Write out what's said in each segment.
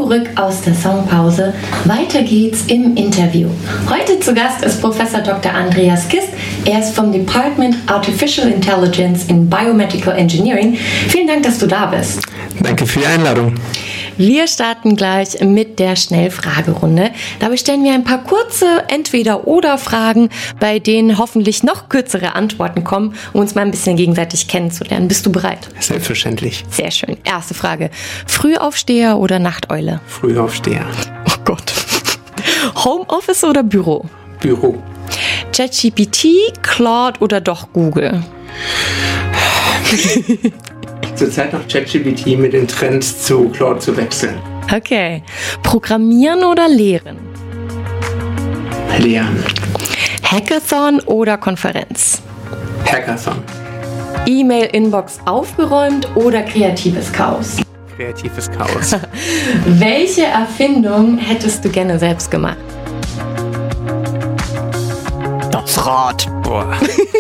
zurück aus der Songpause. Weiter geht's im Interview. Heute zu Gast ist Professor Dr. Andreas Kist. Er ist vom Department Artificial Intelligence in Biomedical Engineering. Vielen Dank, dass du da bist. Danke für die Einladung. Wir starten gleich mit der Schnellfragerunde. Dabei stellen wir ein paar kurze Entweder-oder-Fragen, bei denen hoffentlich noch kürzere Antworten kommen, um uns mal ein bisschen gegenseitig kennenzulernen. Bist du bereit? Selbstverständlich. Sehr schön. Erste Frage. Frühaufsteher oder Nachteule? Frühaufsteher. Oh Gott. Homeoffice oder Büro? Büro. ChatGPT, Claude oder doch Google? Zurzeit noch ChatGPT mit den Trends zu Claude zu wechseln. Okay. Programmieren oder lehren? Lehren. Hackathon oder Konferenz? Hackathon. E-Mail-Inbox aufgeräumt oder kreatives Chaos? Kreatives Chaos. Welche Erfindung hättest du gerne selbst gemacht? Das Rad. Boah.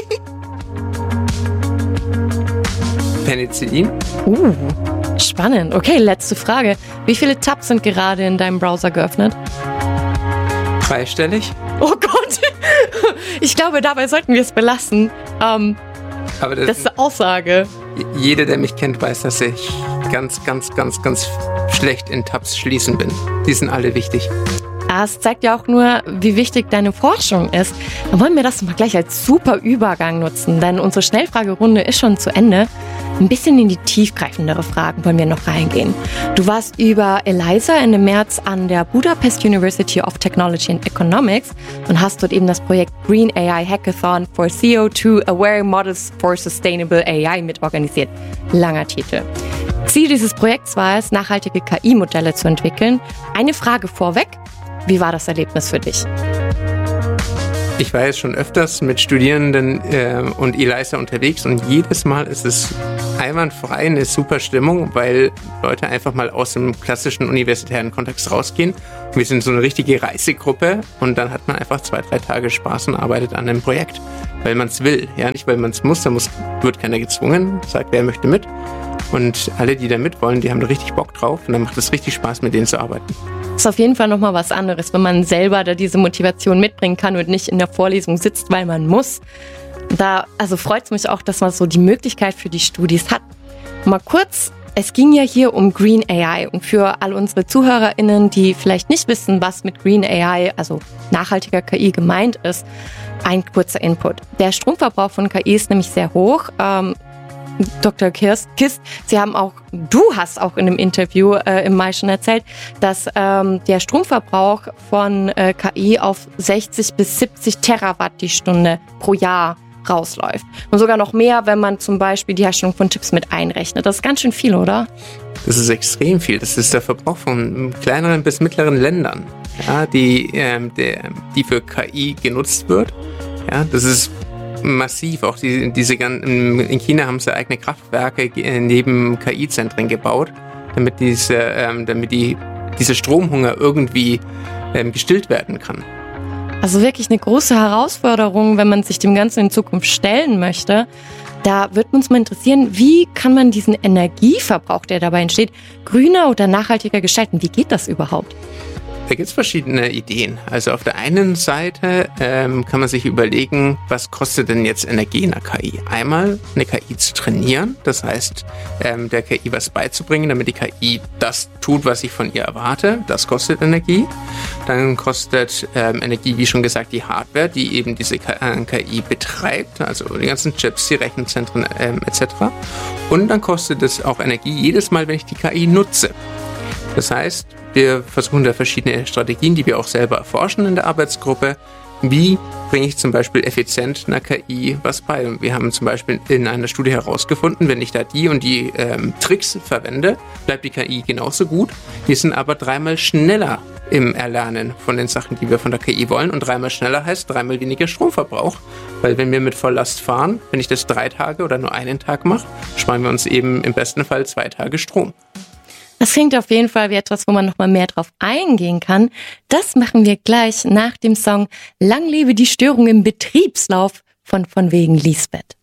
Penicillin. Spannend. Okay, letzte Frage. Wie viele Tabs sind gerade in deinem Browser geöffnet? Dreistellig. Oh Gott. Ich glaube, dabei sollten wir es belassen. Aber das ist eine Aussage. Jeder, der mich kennt, weiß, dass ich ganz schlecht in Tabs schließen bin. Die sind alle wichtig. Das zeigt ja auch nur, wie wichtig deine Forschung ist. Dann wollen wir das mal gleich als super Übergang nutzen, denn unsere Schnellfragerunde ist schon zu Ende. Ein bisschen in die tiefgreifendere Fragen wollen wir noch reingehen. Du warst über ELISA Ende März an der Budapest University of Technology and Economics und hast dort eben das Projekt Green AI Hackathon for CO2 Aware Models for Sustainable AI mitorganisiert. Langer Titel. Ziel dieses Projekts war es, nachhaltige KI-Modelle zu entwickeln. Eine Frage vorweg. Wie war das Erlebnis für dich? Ich war jetzt schon öfters mit Studierenden und ELISA unterwegs und jedes Mal ist es einwandfrei eine super Stimmung, weil Leute einfach mal aus dem klassischen universitären Kontext rausgehen. Wir sind so eine richtige Reisegruppe und dann hat man einfach 2-3 Tage Spaß und arbeitet an einem Projekt, weil man es will, ja, nicht weil man es muss. Wird keiner gezwungen, sagt, wer möchte mit. Und alle, die da mit wollen, die haben da richtig Bock drauf und dann macht es richtig Spaß, mit denen zu arbeiten. Das ist auf jeden Fall nochmal was anderes, wenn man selber da diese Motivation mitbringen kann und nicht in der Vorlesung sitzt, weil man muss. Also freut es mich auch, dass man so die Möglichkeit für die Studis hat. Mal kurz, es ging ja hier um Green AI und für all unsere ZuhörerInnen, die vielleicht nicht wissen, was mit Green AI, also nachhaltiger KI, gemeint ist, ein kurzer Input. Der Stromverbrauch von KI ist nämlich sehr hoch. Dr. Kist, du hast auch in einem Interview im Mai schon erzählt, dass der Stromverbrauch von KI auf 60 bis 70 Terawatt die Stunde pro Jahr rausläuft. Und sogar noch mehr, wenn man zum Beispiel die Herstellung von Chips mit einrechnet. Das ist ganz schön viel, oder? Das ist extrem viel. Das ist der Verbrauch von kleineren bis mittleren Ländern, ja, die für KI genutzt wird. Ja, das ist massiv. Auch in China haben sie eigene Kraftwerke neben KI-Zentren gebaut, damit dieser Stromhunger irgendwie gestillt werden kann. Also wirklich eine große Herausforderung, wenn man sich dem Ganzen in Zukunft stellen möchte. Da würde uns mal interessieren, wie kann man diesen Energieverbrauch, der dabei entsteht, grüner oder nachhaltiger gestalten? Wie geht das überhaupt? Da gibt es verschiedene Ideen. Also auf der einen Seite kann man sich überlegen, was kostet denn jetzt Energie in der KI? Einmal eine KI zu trainieren, das heißt der KI was beizubringen, damit die KI das tut, was ich von ihr erwarte. Das kostet Energie. Dann kostet Energie, wie schon gesagt, die Hardware, die eben diese KI betreibt, also die ganzen Chips, die Rechenzentren etc. Und dann kostet es auch Energie jedes Mal, wenn ich die KI nutze. Das heißt, wir versuchen da verschiedene Strategien, die wir auch selber erforschen in der Arbeitsgruppe. Wie bringe ich zum Beispiel effizient einer KI was bei? Und wir haben zum Beispiel in einer Studie herausgefunden, wenn ich da die und die Tricks verwende, bleibt die KI genauso gut. Wir sind aber 3-mal schneller im Erlernen von den Sachen, die wir von der KI wollen. Und 3-mal schneller heißt 3-mal weniger Stromverbrauch. Weil wenn wir mit Volllast fahren, wenn ich das 3 Tage oder nur einen Tag mache, sparen wir uns eben im besten Fall 2 Tage Strom. Das klingt auf jeden Fall wie etwas, wo man noch mal mehr drauf eingehen kann. Das machen wir gleich nach dem Song Lang lebe die Störung im Betriebslauf von wegen Lisbeth.